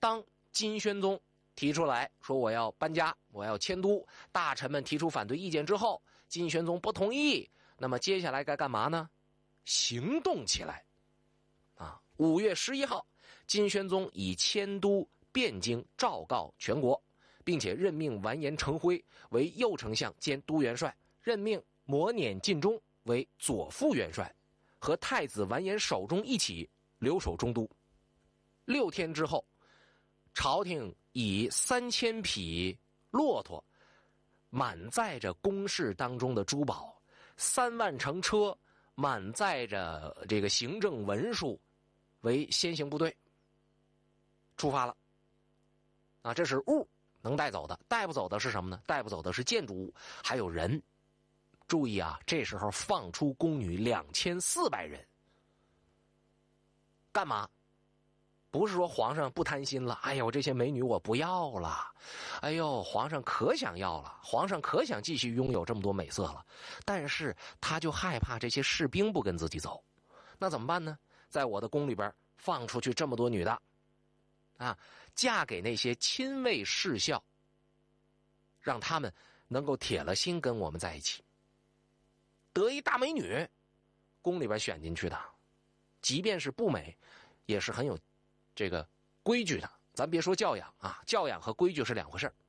当金宣宗提出来说我要搬家，我要迁都，大臣们提出反对意见之后，金宣宗不同意，那么接下来该干嘛呢？行动起来！5月11号，金宣宗以迁都汴京昭告全国，并且任命完颜成辉为右丞相兼都元帅，任命摩辇进忠为左副元帅，和太子完颜守忠一起留守中都。6天之后，朝廷以3000匹骆驼满载着宫室当中的珠宝，3万乘车满载着这个行政文书为先行部队出发了。这是物能带走的，带不走的是什么呢？带不走的是建筑物，还有人。注意这时候放出宫女2400人，干嘛？不是说皇上不贪心了，哎呦这些美女我不要了，哎呦皇上可想要了，皇上可想继续拥有这么多美色了，但是他就害怕这些士兵不跟自己走，那怎么办呢？在我的宫里边放出去这么多女的嫁给那些亲卫侍校，让他们能够铁了心跟我们在一起。得一大美女，宫里边选进去的，即便是不美也是很有这个规矩的，咱别说教养教养和规矩是两回事，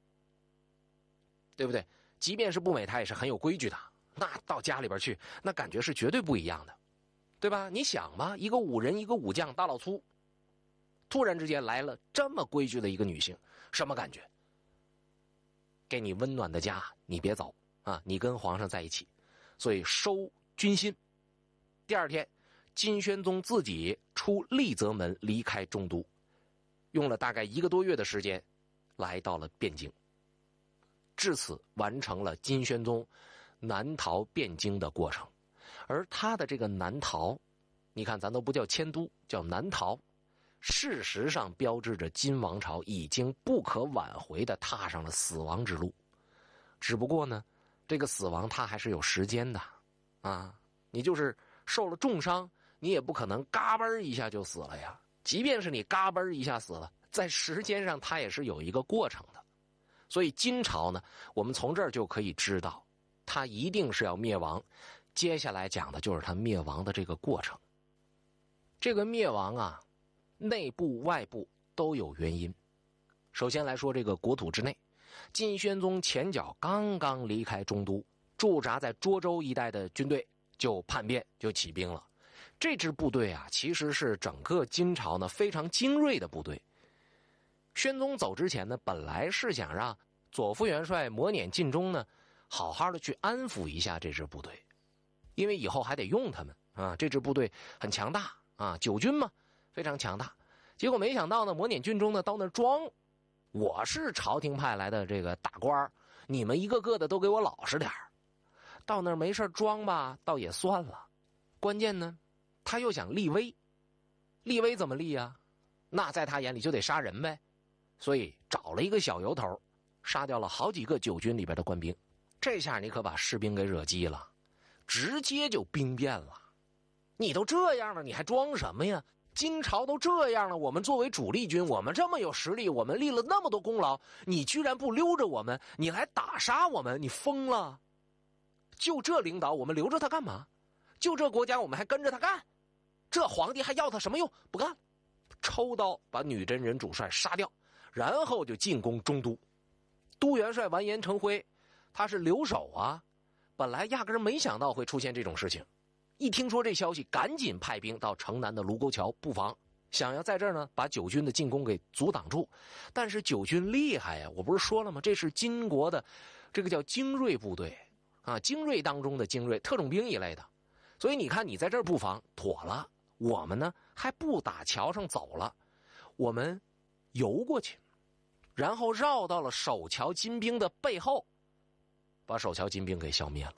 对不对？即便是不美，她也是很有规矩的，那到家里边去，那感觉是绝对不一样的，对吧？你想吧，一个武人，一个武将，大老粗，突然之间来了这么规矩的一个女性，什么感觉？给你温暖的家，你别走你跟皇上在一起，所以收军心。第2天，金宣宗自己出丽泽门离开中都，用了大概1个多月的时间来到了汴京，至此完成了金宣宗南逃汴京的过程。而他的这个南逃，你看咱都不叫迁都，叫南逃，事实上标志着金王朝已经不可挽回的踏上了死亡之路。只不过呢，这个死亡它还是有时间的你就是受了重伤，你也不可能嘎嘣一下就死了呀。即便是你嘎嘣一下死了，在时间上它也是有一个过程的。所以金朝呢，我们从这儿就可以知道，它一定是要灭亡。接下来讲的就是它灭亡的这个过程。这个灭亡内部外部都有原因。首先来说这个国土之内，金宣宗前脚刚刚离开中都，驻扎在涿州一带的军队就叛变，就起兵了。这支部队其实是整个金朝呢非常精锐的部队。宣宗走之前呢，本来是想让左副元帅摩辇进忠呢好好的去安抚一下这支部队，因为以后还得用他们这支部队很强大九军嘛，非常强大。结果没想到呢，摩辇进忠呢到那装，我是朝廷派来的这个大官，你们一个个的都给我老实点儿。到那儿没事装吧，倒也算了。关键呢，他又想立威，立威怎么立啊？那在他眼里就得杀人呗。所以找了一个小由头，杀掉了好几个九军里边的官兵。这下你可把士兵给惹急了，直接就兵变了。你都这样了，你还装什么呀？金朝都这样了，我们作为主力军，我们这么有实力，我们立了那么多功劳，你居然不溜着我们，你来打杀我们，你疯了？就这领导我们留着他干嘛？就这国家我们还跟着他干？这皇帝还要他什么用？不干，抽刀把女真人主帅杀掉，然后就进攻中都。都元帅完颜成辉他是留守本来压根没想到会出现这种事情，一听说这消息赶紧派兵到城南的卢沟桥布防，想要在这儿呢把九军的进攻给阻挡住。但是九军厉害呀，我不是说了吗？这是金国的这个叫精锐部队精锐当中的精锐，特种兵一类的。所以你看你在这儿布防妥了，我们呢还不打桥上走了，我们游过去，然后绕到了守桥金兵的背后，把守桥金兵给消灭了。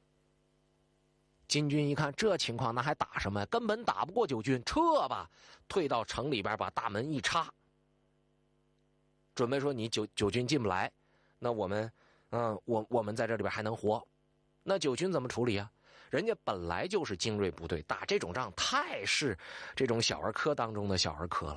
金军一看这情况，那还打什么呀？根本打不过九军，撤吧，退到城里边把大门一插，准备说你九军进不来，那我们我们在这里边还能活。那九军怎么处理啊？人家本来就是精锐部队，打这种仗太是这种小儿科当中的小儿科了。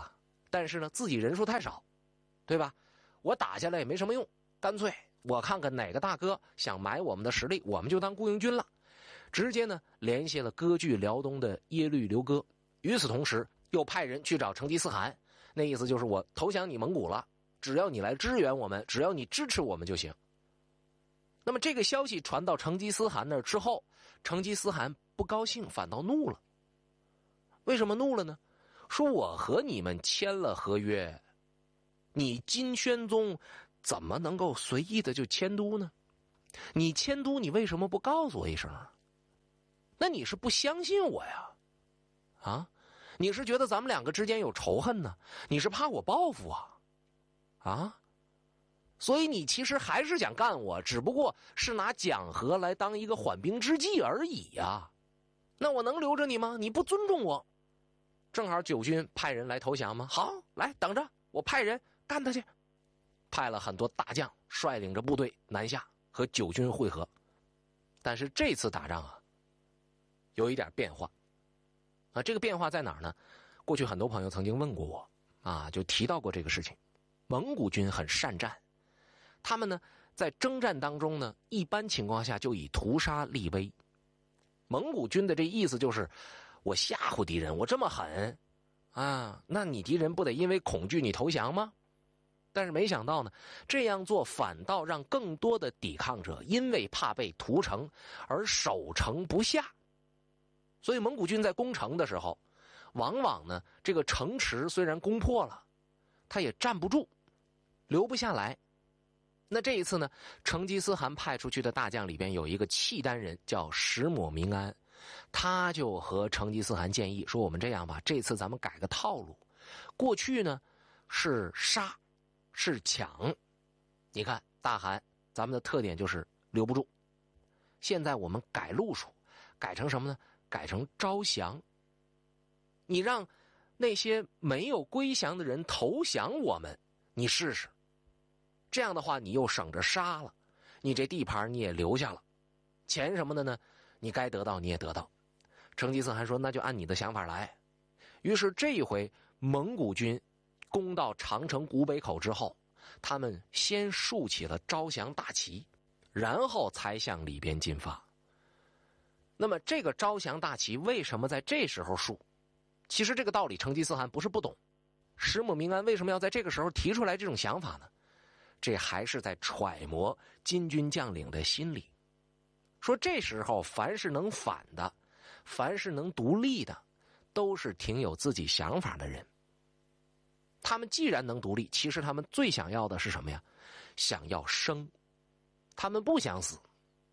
但是呢，自己人数太少，对吧？我打下来也没什么用，干脆我看看哪个大哥想买我们的实力，我们就当雇佣军了。直接呢联系了割据辽东的耶律刘哥，与此同时又派人去找成吉思汗，那意思就是我投降你蒙古了，只要你来支援我们，只要你支持我们就行。那么这个消息传到成吉思汗那儿之后，成吉思汗不高兴，反倒怒了。为什么怒了呢？说我和你们签了合约，你金宣宗怎么能够随意的就迁都呢？你迁都你为什么不告诉我一声啊？那你是不相信我呀？啊？你是觉得咱们两个之间有仇恨呢？你是怕我报复啊？啊？所以你其实还是想干我，只不过是拿讲和来当一个缓兵之计而已呀。那我能留着你吗？你不尊重我。正好九军派人来投降吗？好，来等着，我派人干他去。派了很多大将率领着部队南下和九军会合。但是这次打仗啊，有一点变化啊。这个变化在哪儿呢？过去很多朋友曾经问过我啊，就提到过这个事情。蒙古军很善战，他们呢在征战当中呢，一般情况下就以屠杀立威。蒙古军的这意思就是我吓唬敌人，我这么狠啊，那你敌人不得因为恐惧你投降吗？但是没想到呢，这样做反倒让更多的抵抗者因为怕被屠城而守城不下。所以蒙古军在攻城的时候，往往呢这个城池虽然攻破了，他也站不住，留不下来。那这一次呢，成吉思汗派出去的大将里边有一个契丹人叫石抹明安，他就和成吉思汗建议说，我们这样吧，这次咱们改个套路，过去呢是杀是抢，你看大汗咱们的特点就是留不住，现在我们改路数，改成什么呢？改成招降。你让那些没有归降的人投降我们，你试试，这样的话你又省着杀了，你这地盘你也留下了，钱什么的呢，你该得到你也得到。成吉思汗说那就按你的想法来。于是这一回蒙古军攻到长城古北口之后，他们先竖起了招降大旗，然后才向里边进发。那么这个招降大旗为什么在这时候竖？其实这个道理成吉思汗不是不懂，石抹明安为什么要在这个时候提出来这种想法呢？这还是在揣摩金军将领的心理。说这时候凡是能反的，凡是能独立的，都是挺有自己想法的人。他们既然能独立，其实他们最想要的是什么呀？想要生，他们不想死。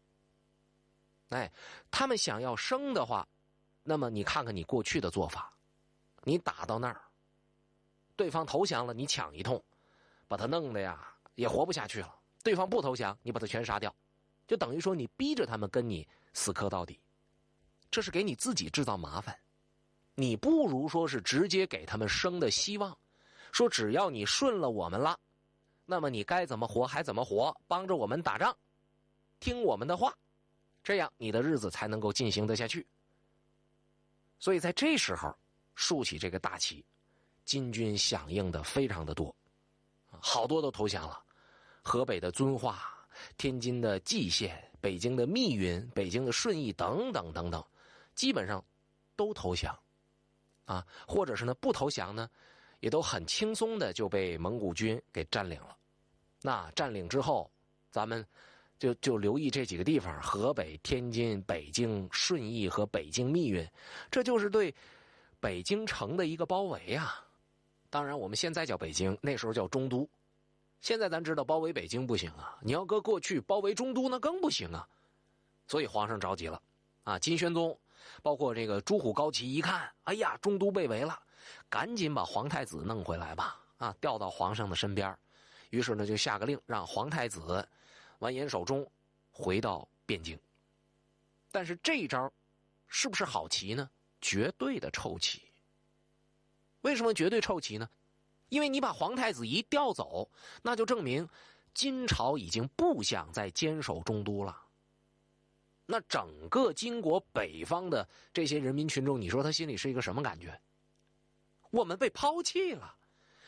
他们想要生的话，那么你看看你过去的做法，你打到那儿，对方投降了，你抢一通，把他弄得呀也活不下去了。对方不投降，你把他全杀掉，就等于说你逼着他们跟你死磕到底，这是给你自己制造麻烦。你不如说是直接给他们生的希望，说只要你顺了我们了，那么你该怎么活还怎么活，帮着我们打仗，听我们的话，这样你的日子才能够进行得下去。所以在这时候竖起这个大旗，金军响应的非常的多，好多都投降了。河北的遵化、天津的蓟县、北京的密云、北京的顺义等等等等，基本上都投降啊，或者是呢不投降呢，也都很轻松的就被蒙古军给占领了。那占领之后，咱们就留意这几个地方：河北、天津、北京、顺义和北京密云，这就是对北京城的一个包围啊。当然我们现在叫北京，那时候叫中都。现在咱知道包围北京不行啊，你要搁过去包围中都那更不行啊。所以皇上着急了啊，金宣宗包括这个朱虎高齐一看，哎呀，中都被围了，赶紧把皇太子弄回来吧，啊，调到皇上的身边。于是呢就下个令，让皇太子完颜守忠回到汴京。但是这一招是不是好棋呢？绝对的臭棋。为什么绝对臭棋呢？因为你把皇太子一调走，那就证明金朝已经不想再坚守中都了。那整个金国北方的这些人民群众，你说他心里是一个什么感觉？我们被抛弃了，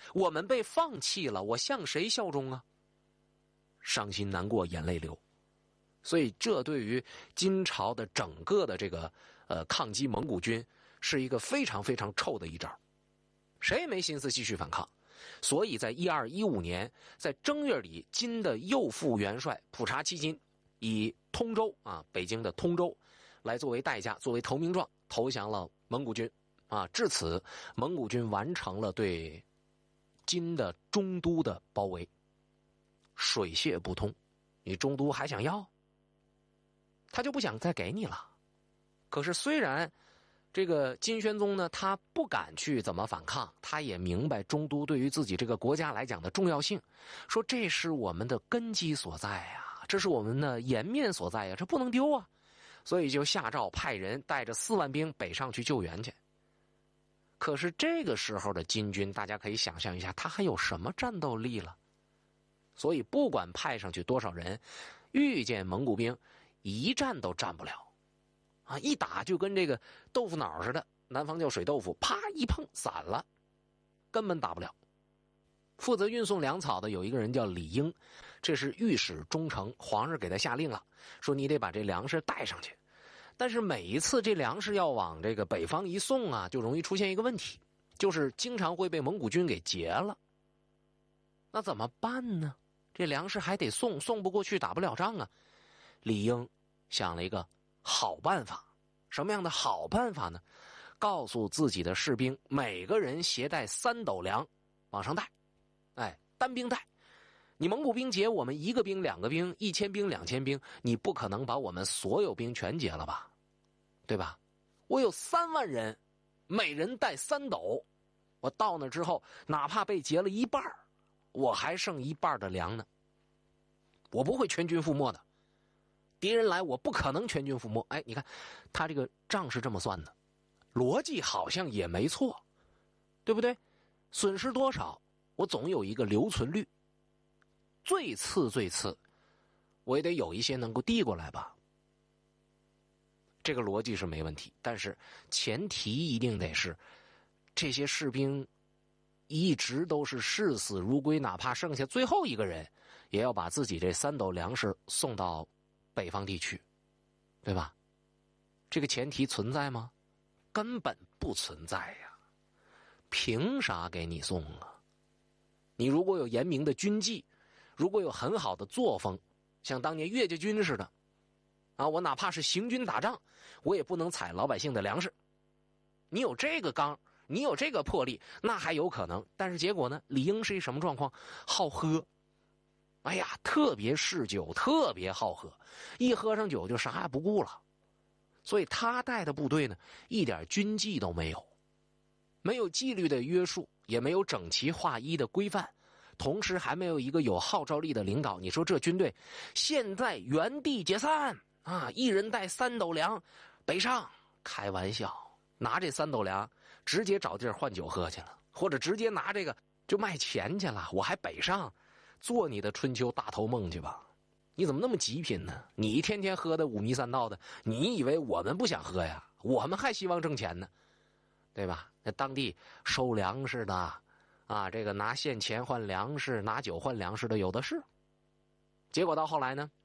我们被放弃了，我向谁效忠啊？伤心难过，眼泪流。所以这对于金朝的整个的这个抗击蒙古军是一个非常非常臭的一招，谁也没心思继续反抗。所以在1215年，在正月里，金的右副元帅普察七金以通州北京的通州来作为代价，作为投名状投降了蒙古军至此蒙古军完成了对金的中都的包围，水泄不通。你中都还想要，他就不想再给你了。可是虽然这个金宣宗呢，他不敢去怎么反抗，他也明白中都对于自己这个国家来讲的重要性，说这是我们的根基所在呀，这是我们的颜面所在呀，这不能丢啊。所以就下诏派人带着4万兵北上去救援去。可是这个时候的金军，大家可以想象一下，他还有什么战斗力了？所以不管派上去多少人，遇见蒙古兵一战都战不了一打就跟这个豆腐脑似的，南方叫水豆腐，啪一碰散了，根本打不了。负责运送粮草的有一个人叫李英，这是御史中丞，皇上给他下令了，说你得把这粮食带上去。但是每一次这粮食要往这个北方一送就容易出现一个问题，就是经常会被蒙古军给劫了。那怎么办呢？这粮食还得送，送不过去打不了仗啊。李英想了一个好办法。什么样的好办法呢？告诉自己的士兵，每个人携带3斗粮往上带，单兵带。你蒙古兵劫我们1个兵2个兵1000兵2000兵，你不可能把我们所有兵全劫了吧，对吧？我有3万人，每人带3斗，我到那之后哪怕被劫了一半，我还剩一半的粮呢，我不会全军覆没的。敌人来我不可能全军覆没。你看他这个账是这么算的，逻辑好像也没错，对不对？损失多少我总有一个留存率，最次我也得有一些能够递过来吧。这个逻辑是没问题，但是前提一定得是这些士兵一直都是视死如归，哪怕剩下最后一个人也要把自己这3斗粮食送到北方地区，对吧？这个前提存在吗？根本不存在呀，凭啥给你送啊？你如果有严明的军纪，如果有很好的作风，像当年岳家军似的我哪怕是行军打仗，我也不能采老百姓的粮食。你有这个刚，你有这个魄力，那还有可能。但是结果呢？李英是一什么状况？好喝，特别嗜酒，特别好喝，一喝上酒就啥也不顾了。所以他带的部队呢，一点军纪都没有，没有纪律的约束，也没有整齐划一的规范，同时还没有一个有号召力的领导。你说这军队现在原地解散一人带3斗粮北上，开玩笑，拿这3斗粮直接找地儿换酒喝去了，或者直接拿这个就卖钱去了，我还北上做你的春秋大头梦去吧。你怎么那么极品呢？你天天喝的五迷三道的，你以为我们不想喝呀？我们还希望挣钱呢，对吧？那当地收粮食的这个拿现钱换粮食，拿酒换粮食的有的是。结果到后来呢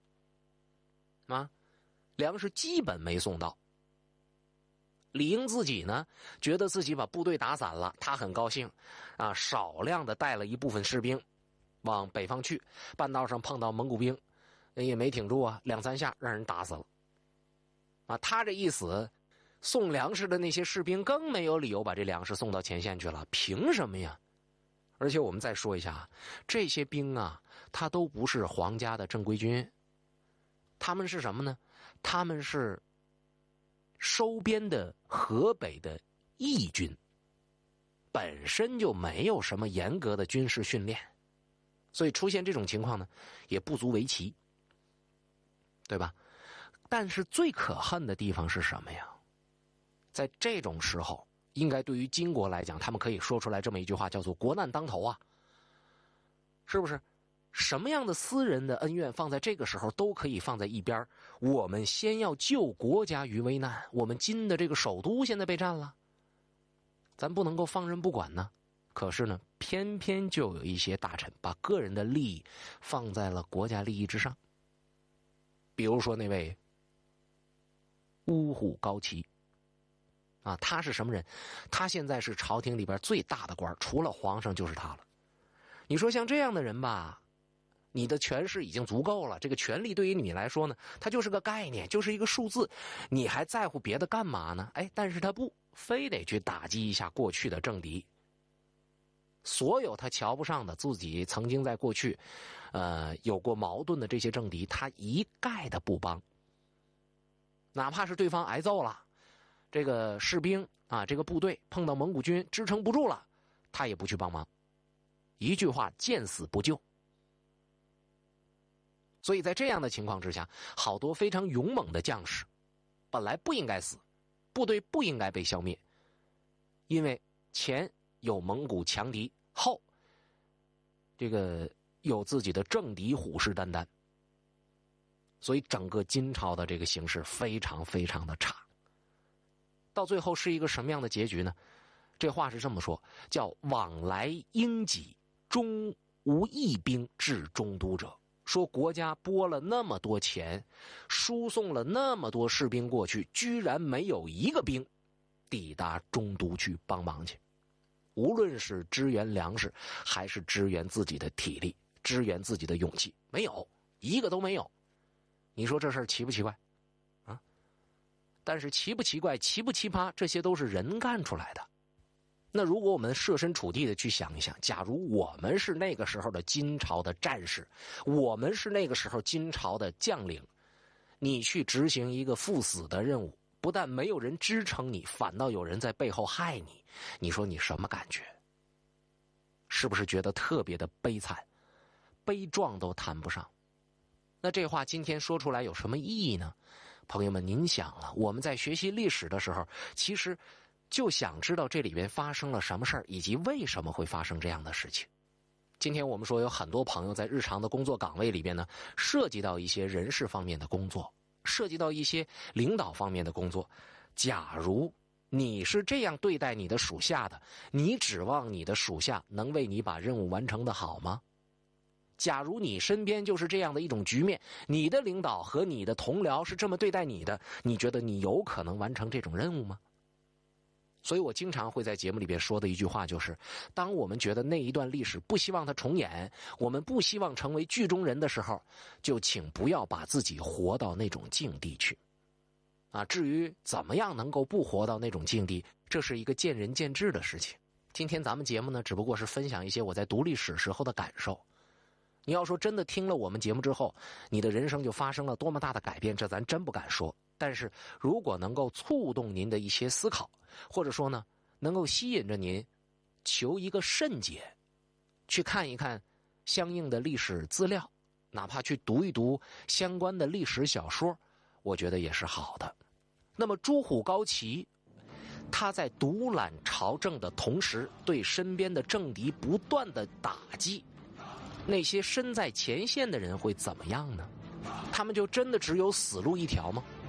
粮食基本没送到。李英自己呢，觉得自己把部队打散了，他很高兴少量的带了一部分士兵往北方去，半道上碰到蒙古兵也没挺住2、3下让人打死了他这一死，送粮食的那些士兵更没有理由把这粮食送到前线去了，凭什么呀？而且我们再说一下，这些兵他都不是皇家的正规军，他们是什么呢？他们是收编的河北的义军，本身就没有什么严格的军事训练，所以出现这种情况呢，也不足为奇，对吧？但是最可恨的地方是什么呀？在这种时候，应该对于金国来讲，他们可以说出来这么一句话，叫做国难当头是不是？什么样的私人的恩怨放在这个时候都可以放在一边，我们先要救国家于危难。我们金的这个首都现在被占了，咱不能够放任不管呢。 可是呢，偏偏就有一些大臣把个人的利益放在了国家利益之上。比如说那位乌虎高齐啊，他是什么人？他现在是朝廷里边最大的官，除了皇上就是他了。你说像这样的人吧，你的权势已经足够了，这个权力对于你来说呢，它就是个概念，就是一个数字，你还在乎别的干嘛呢？但是他不，非得去打击一下过去的政敌。所有他瞧不上的，自己曾经在过去有过矛盾的这些政敌，他一概的不帮。哪怕是对方挨揍了，这个士兵啊，这个部队碰到蒙古军支撑不住了，他也不去帮忙。一句话，见死不救。所以在这样的情况之下，好多非常勇猛的将士本来不应该死，部队不应该被消灭，因为前有蒙古强敌，后这个有自己的政敌虎视眈眈，所以整个金朝的这个形势非常非常的差。到最后是一个什么样的结局呢？这话是这么说，叫往来应己，终无一兵至中都者。说国家拨了那么多钱，输送了那么多士兵过去，居然没有一个兵抵达中都去帮忙去。无论是支援粮食，还是支援自己的体力，支援自己的勇气，没有一个都没有。你说这事儿奇不奇怪啊？但是奇不奇怪，奇不奇葩，这些都是人干出来的。那如果我们设身处地的去想一想，假如我们是那个时候的金朝的战士，我们是那个时候金朝的将领，你去执行一个赴死的任务，不但没有人支撑你，反倒有人在背后害你，你说你什么感觉？是不是觉得特别的悲惨，悲壮都谈不上？那这话今天说出来有什么意义呢？朋友们，您想了，我们在学习历史的时候，其实就想知道这里面发生了什么事儿，以及为什么会发生这样的事情。今天我们说有很多朋友在日常的工作岗位里边呢，涉及到一些人事方面的工作，涉及到一些领导方面的工作。假如你是这样对待你的属下的，你指望你的属下能为你把任务完成得好吗？假如你身边就是这样的一种局面，你的领导和你的同僚是这么对待你的，你觉得你有可能完成这种任务吗？所以我经常会在节目里边说的一句话就是，当我们觉得那一段历史不希望它重演，我们不希望成为剧中人的时候，就请不要把自己活到那种境地去。至于怎么样能够不活到那种境地，这是一个见仁见智的事情。今天咱们节目呢，只不过是分享一些我在读历史时候的感受。你要说真的听了我们节目之后，你的人生就发生了多么大的改变，这咱真不敢说。但是如果能够触动您的一些思考，或者说呢，能够吸引着您求一个甚解，去看一看相应的历史资料，哪怕去读一读相关的历史小说，我觉得也是好的。那么朱虎高齐，他在独揽朝政的同时，对身边的政敌不断的打击，那些身在前线的人会怎么样呢？他们就真的只有死路一条吗？